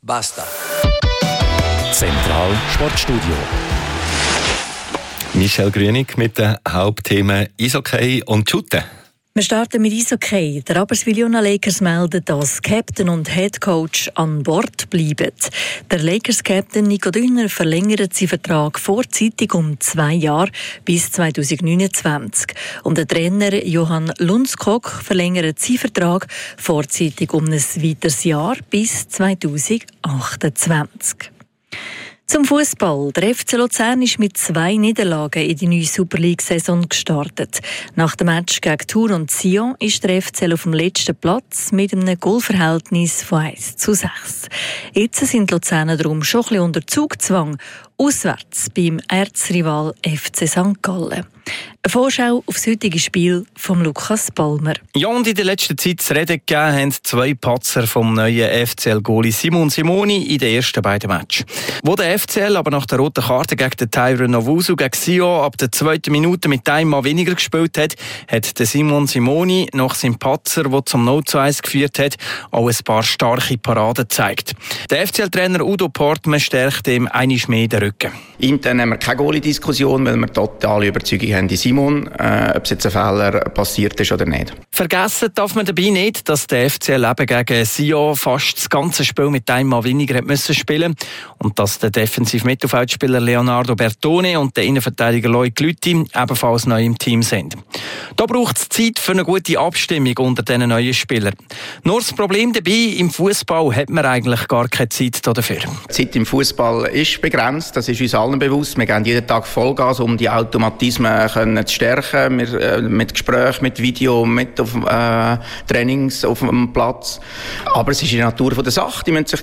Basta. Zentral Sportstudio. Michelle Grünig mit den Hauptthemen Eishockey und Shooten. Wir starten mit Eishockey. Der Rapperswil-Jona Lakers meldet, dass Captain und Head Coach an Bord bleiben. Der Lakers-Captain Nico Dünner verlängert seinen Vertrag vorzeitig um 2 Jahre bis 2029. Und der Trainer Johann Lundskog verlängert seinen Vertrag vorzeitig um ein weiteres Jahr bis 2028. Zum Fußball. Der FC Luzern ist mit 2 Niederlagen in die neue Super League-Saison gestartet. Nach dem Match gegen Thun und Sion ist der FCL auf dem letzten Platz mit einem Goalverhältnis von 1:6. Jetzt sind die Luzerner darum schon ein bisschen unter Zugzwang, auswärts beim Erzrival FC St. Gallen. Eine Vorschau auf das heutige Spiel von Lukas Palmer. Ja, und in der letzten Zeit zu reden gegeben haben 2 Patzer vom neuen FCL-Goalie Simon Simoni in den ersten beiden Matches. Wo der FCL aber nach der roten Karte gegen den Tyron Nowusu gegen Sion ab der 2. Minute mit einem Mann weniger gespielt hat, hat der Simon Simoni nach seinem Patzer, der zum 0:1 geführt hat, auch ein paar starke Paraden gezeigt. Der FCL-Trainer Udo Portmann stärkt ihm einmal mehr den Rücken. Intern haben wir keine Goalie-Diskussion, weil wir totale Überzeugung haben in Simon, ob es jetzt ein Fehler passiert ist oder nicht. Vergessen darf man dabei nicht, dass der FCL eben gegen Sion fast das ganze Spiel mit einem Mann weniger müssen spielen und dass der Defensiv-Mittelfeldspieler Leonardo Bertone und der Innenverteidiger Loic Lüthi ebenfalls neu im Team sind. Da braucht es Zeit für eine gute Abstimmung unter diesen neuen Spielern. Nur das Problem dabei, im Fußball hat man eigentlich gar keine Zeit dafür. Die Zeit im Fußball ist begrenzt, das ist uns allen bewusst. Wir geben jeden Tag Vollgas, um die Automatismen zu stärken, mit Gesprächen, mit Video, mit Trainings auf dem Platz. Aber es ist in der Natur der Sache, die müssen sich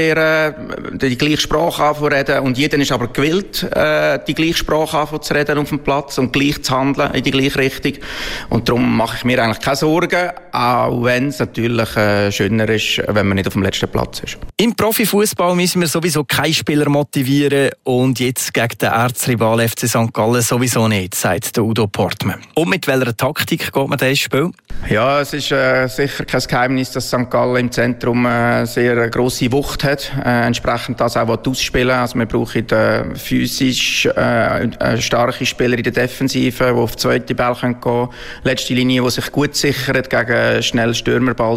lernen, die gleiche Sprache anzureden und jeder ist aber gewillt, die gleiche Sprache zu reden auf dem Platz und gleich zu handeln in die gleiche Richtung. Und darum mache ich mir eigentlich keine Sorgen, auch wenn es natürlich schöner ist, wenn man nicht auf dem letzten Platz ist. Im Profifußball müssen wir sowieso keine Spieler motivieren und jetzt gegen den Erzrival FC St. Gallen sowieso nicht, sagt der Udo Portmann. Und mit welcher Taktik geht man dieses Spiel? Ja, es ist sicher kein Geheimnis, dass St. Gallen im Zentrum sehr grosse Wucht hat. Entsprechend das auch ausspielen. Also wir brauchen physisch starke Spieler in der Defensive, die auf die zweite Ball gehen können. Letzte Linie, die sich gut sichert gegen schnell Stürmerball.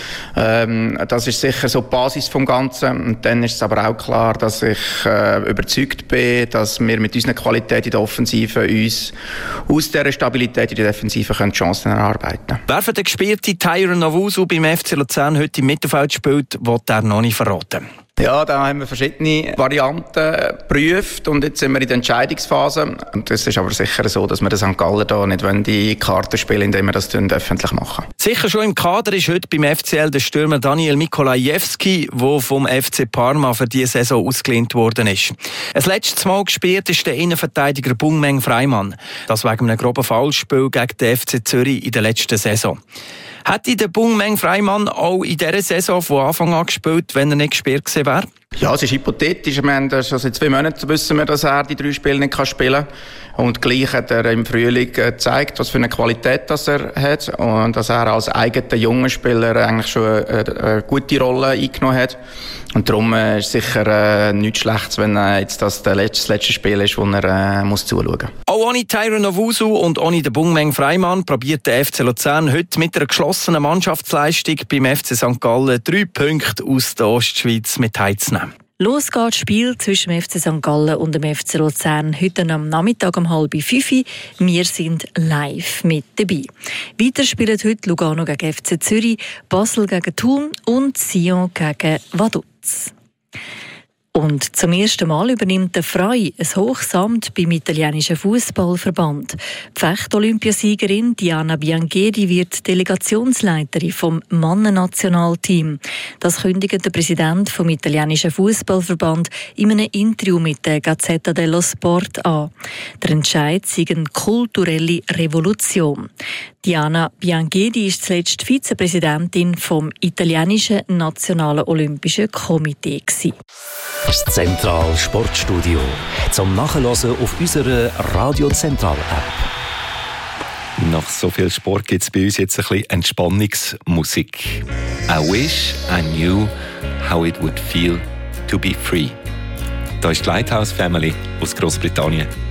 Das ist sicher so die Basis vom Ganzen. Und dann ist es aber auch klar, dass ich überzeugt bin, dass wir mit unserer Qualität in der Offensive uns aus dieser Stabilität in der Defensive Chancen erarbeiten können. Wer für den gespielten Tyron Nowusu beim FC Luzern heute im Mittelfeld spielt, will er noch nicht verraten. Ja, da haben wir verschiedene Varianten geprüft und jetzt sind wir in der Entscheidungsphase. Und es ist aber sicher so, dass wir den St. Gallen da nicht die Karten spielen, indem wir das öffentlich machen. Sicher schon im Kader ist heute beim FCL der Stürmer Daniel Mikolajewski, der vom FC Parma für diese Saison ausgelehnt worden ist. Ein letztes Mal gespielt ist der Innenverteidiger Bungmeng Freimann. Das wegen einem groben Foulspiel gegen den FC Zürich in der letzten Saison. Hätte der Bungmeng Freimann auch in dieser Saison von Anfang an gespielt, wenn er nicht gesperrt gewesen wäre? Ja, es ist hypothetisch. Ich meine, schon seit 2 Monaten wissen wir, dass er die 3 Spiele nicht spielen kann. Und gleich hat er im Frühling gezeigt, was für eine Qualität das er hat. Und dass er als eigener junger Spieler eigentlich schon eine gute Rolle eingenommen hat. Und darum ist es sicher nichts Schlechtes, wenn jetzt das letzte Spiel ist, wo er muss zuschauen muss. Auch ohne Tyron Nowusu und ohne den Bungmeng Freimann probiert der FC Luzern heute mit einer geschlossenen Mannschaftsleistung beim FC St. Gallen 3 Punkte aus der Ostschweiz mit heimzunehmen. Los geht das Spiel zwischen dem FC St. Gallen und dem FC Luzern heute am Nachmittag um 4:30. Wir sind live mit dabei. Weiter spielen heute Lugano gegen FC Zürich, Basel gegen Thun und Sion gegen Vaduz. Und zum ersten Mal übernimmt der Frei ein hohes Amt beim italienischen Fußballverband. Die Fecht-Olympiasiegerin Diana Biancheri wird Delegationsleiterin vom Mannennationalteam. Das kündigt der Präsident vom italienischen Fußballverband in einem Interview mit der Gazzetta dello Sport an. Der Entscheid sei eine kulturelle Revolution. Diana Biancheri ist zuletzt Vizepräsidentin vom italienischen Nationalen Olympischen Komitee. Das Zentral Sportstudio. Zum Nachhören auf unserer Radio Zentral App. Nach so viel Sport gibt es bei uns jetzt ein bisschen Entspannungsmusik. I wish I knew how it would feel to be free. Da ist die Lighthouse Family aus Großbritannien.